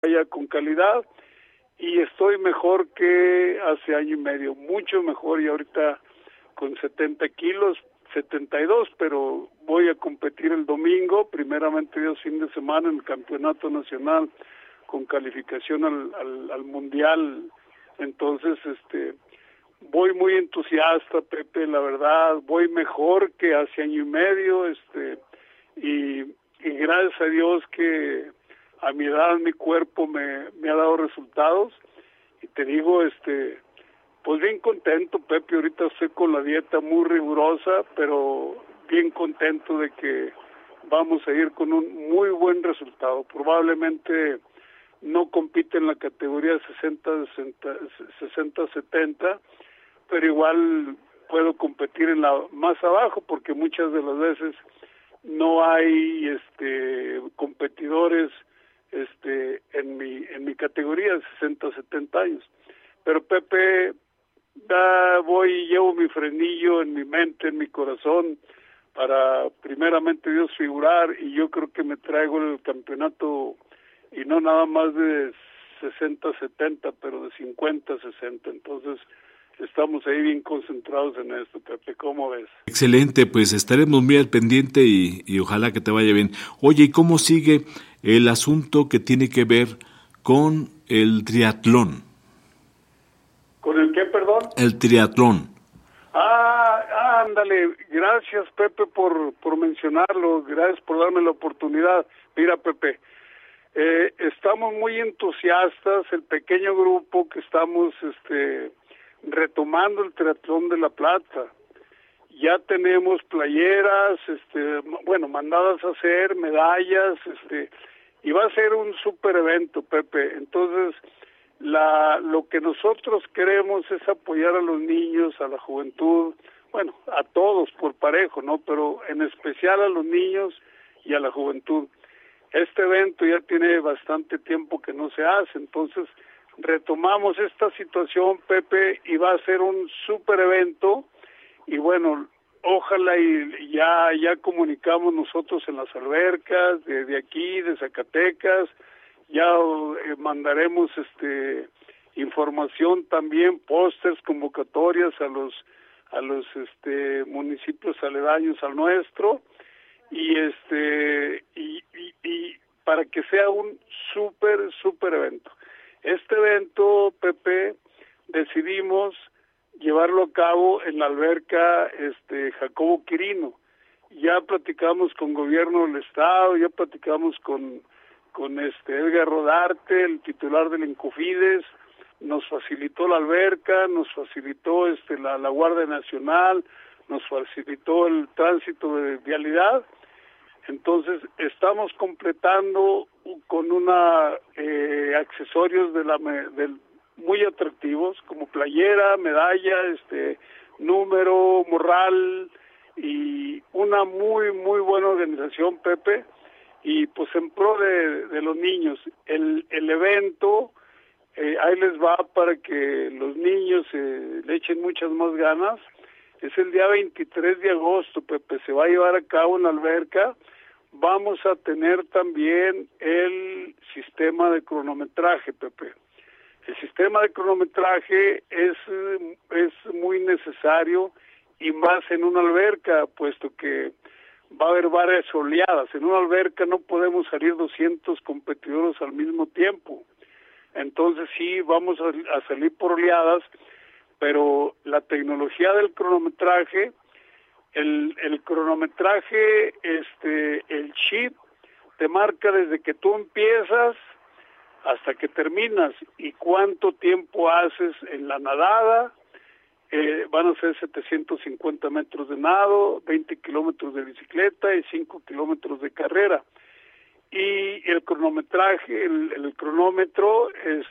vaya con calidad, y estoy mejor que hace año y medio, mucho mejor, y ahorita con 70 kilos, 72, pero voy a competir el domingo, primeramente Dios, fin de semana, en el campeonato nacional con calificación al mundial. Entonces voy muy entusiasta, Pepe, la verdad, voy mejor que hace año y medio, y gracias a Dios que a mi edad mi cuerpo me ha dado resultados, y te digo, pues bien contento, Pepe. Ahorita estoy con la dieta muy rigurosa, pero bien contento de que vamos a ir con un muy buen resultado. Probablemente no compite en la categoría 60-70, pero igual puedo competir en la más abajo, porque muchas de las veces no hay competidores en mi categoría de 60-70 años. Pero Pepe, llevo mi frenillo en mi mente, en mi corazón, para primeramente Dios figurar, y yo creo que me traigo el campeonato, y no nada más de 60-70, pero de 50-60. Entonces estamos ahí bien concentrados en esto, Pepe. ¿Cómo ves? Excelente, pues estaremos muy al pendiente y ojalá que te vaya bien. Oye, ¿y cómo sigue el asunto que tiene que ver con el triatlón? ¿Con el qué, perdón? El triatlón. Ándale, gracias, Pepe, por mencionarlo, gracias por darme la oportunidad. Mira, Pepe, estamos muy entusiastas, el pequeño grupo que estamos retomando el triatlón de La Plata. Ya tenemos playeras, mandadas a hacer, medallas, y va a ser un super evento, Pepe. Entonces, lo que nosotros queremos es apoyar a los niños, a la juventud, bueno, a todos por parejo, ¿no? Pero en especial a los niños y a la juventud. Este evento ya tiene bastante tiempo que no se hace, entonces retomamos esta situación, Pepe, y va a ser un super evento. Y bueno, ojalá y ya comunicamos nosotros en las albercas de aquí, de Zacatecas, ya mandaremos información también, pósters, convocatorias a los municipios aledaños al nuestro, y para que sea un super evento. Este evento, Pepe, decidimos llevarlo a cabo en la alberca Jacobo Quirino. Ya platicamos con gobierno del estado, ya platicamos con Edgar Rodarte, el titular del Incofides, nos facilitó la alberca, nos facilitó la Guardia Nacional, nos facilitó el tránsito de vialidad. Entonces estamos completando con accesorios muy atractivos, como playera, medalla, número, morral, y una muy buena organización, Pepe, y pues en pro de los niños. El evento, ahí les va para que los niños le echen muchas más ganas. Es el día 23 de agosto, Pepe, se va a llevar a cabo en la alberca. Vamos a tener también el sistema de cronometraje, Pepe. El sistema de cronometraje es muy necesario, y más en una alberca, puesto que va a haber varias oleadas. En una alberca no podemos salir 200 competidores al mismo tiempo. Entonces sí, vamos a salir por oleadas, pero la tecnología del cronometraje, el cronometraje, el chip te marca desde que tú empiezas hasta que terminas, y cuánto tiempo haces en la nadada. Van a ser 750 metros de nado, 20 kilómetros de bicicleta y 5 kilómetros de carrera. Y el cronometraje, el cronómetro,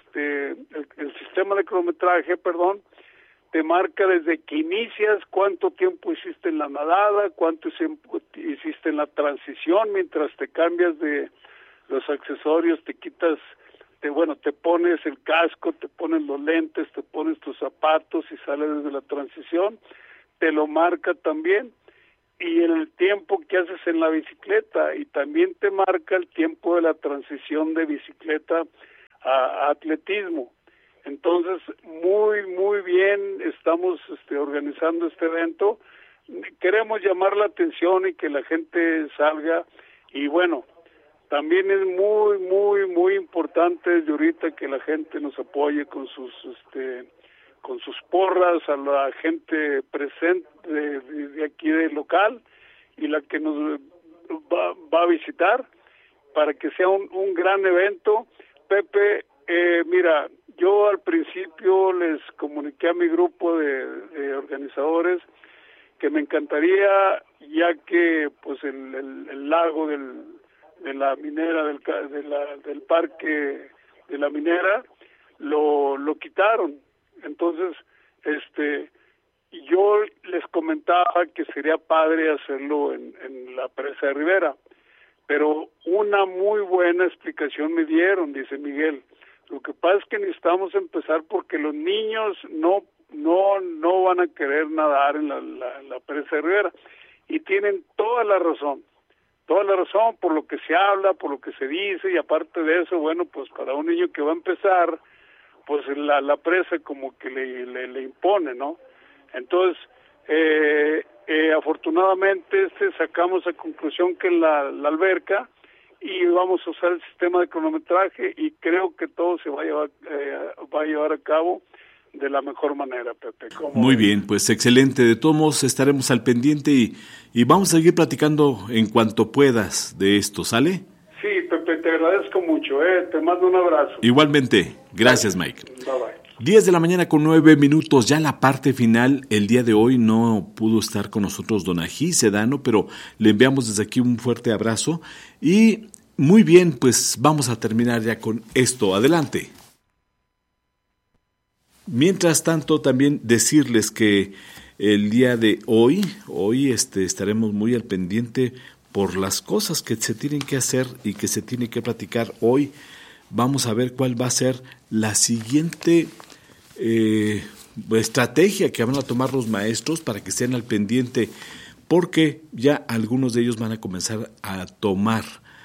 el sistema de cronometraje, perdón, te marca desde que inicias cuánto tiempo hiciste en la nadada, cuánto tiempo hiciste en la transición, mientras te cambias de los accesorios, te quitas, te pones el casco, te pones los lentes, te pones tus zapatos y sales desde la transición, te lo marca también. Y en el tiempo que haces en la bicicleta, y también te marca el tiempo de la transición de bicicleta a atletismo. Entonces, muy bien, estamos organizando este evento. Queremos llamar la atención y que la gente salga. Y bueno, también es muy importante desde ahorita que la gente nos apoye con sus porras, a la gente presente de aquí del local y la que nos va a visitar, para que sea un gran evento. Pepe, mira, yo al principio les comuniqué a mi grupo de organizadores que me encantaría, ya que pues el lago de la minera, del parque de la minera, lo quitaron. Entonces, yo les comentaba que sería padre hacerlo en la presa de Rivera, pero una muy buena explicación me dieron, dice Miguel. Lo que pasa es que necesitamos empezar porque los niños no van a querer nadar en la presa de Rivera, y tienen toda la razón por lo que se habla, por lo que se dice, y aparte de eso, bueno, pues para un niño que va a empezar, pues la presa como que le impone, ¿no? Entonces, afortunadamente sacamos a conclusión que la alberca, y vamos a usar el sistema de cronometraje, y creo que todo se va a llevar a cabo de la mejor manera, Pepe. Muy bien, pues excelente. De todos modos estaremos al pendiente y vamos a seguir platicando en cuanto puedas de esto, ¿sale? Sí, Pepe, te agradezco mucho, te mando un abrazo. Igualmente, gracias, Mike. Bye, bye. 10 de la mañana con 9 minutos, ya la parte final. El día de hoy no pudo estar con nosotros don Ají Sedano, pero le enviamos desde aquí un fuerte abrazo. Y muy bien, pues vamos a terminar ya con esto. Adelante. Mientras tanto, también decirles que el día de hoy estaremos muy al pendiente por las cosas que se tienen que hacer y que se tiene que platicar hoy. Vamos a ver cuál va a ser la siguiente estrategia que van a tomar los maestros para que estén al pendiente, porque ya algunos de ellos van a comenzar a tomar,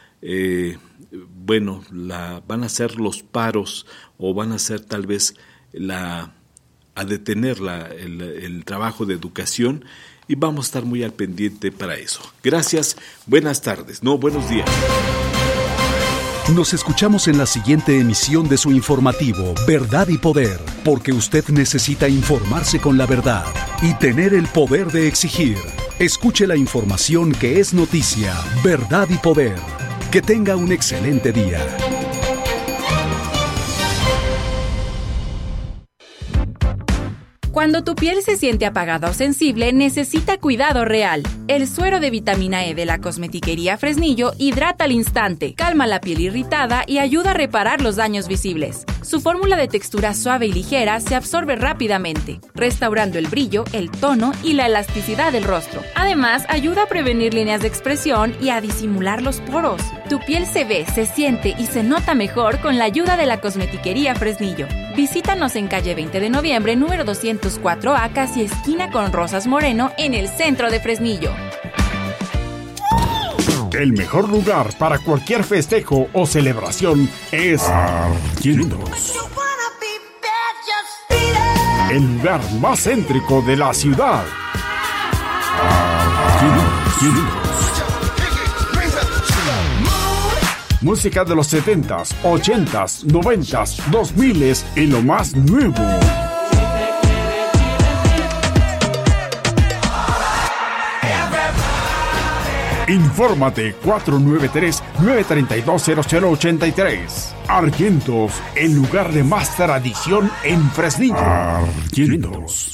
van a hacer los paros, o van a hacer tal vez a detener el trabajo de educación, y vamos a estar muy al pendiente para eso. Gracias, buenos días. Nos escuchamos en la siguiente emisión de su informativo Verdad y Poder, porque usted necesita informarse con la verdad y tener el poder de exigir. Escuche la información que es noticia, Verdad y Poder. Que tenga un excelente día. Cuando tu piel se siente apagada o sensible, necesita cuidado real. El suero de vitamina E de la Cosmetiquería Fresnillo hidrata al instante, calma la piel irritada y ayuda a reparar los daños visibles. Su fórmula de textura suave y ligera se absorbe rápidamente, restaurando el brillo, el tono y la elasticidad del rostro. Además, ayuda a prevenir líneas de expresión y a disimular los poros. Tu piel se ve, se siente y se nota mejor con la ayuda de la Cosmetiquería Fresnillo. Visítanos en calle 20 de noviembre, número 204A, casi esquina con Rosas Moreno, en el centro de Fresnillo. El mejor lugar para cualquier festejo o celebración es Argyendos. El lugar más céntrico de la ciudad. Argyendos. Música de los 70s, 80s, 90s, 2000s y lo más nuevo. Infórmate 493-932-0083. Argyendos, el lugar de más tradición en Fresnillo. Argyendos.